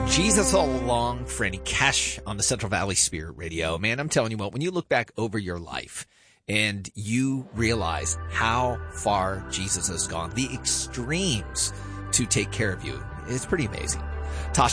Jesus all along, Franny Cash on the Central Valley Spirit Radio. Man, I'm telling you what, when you look back over your life and you realize how far Jesus has gone, the extremes to take care of you, it's pretty amazing. Tasha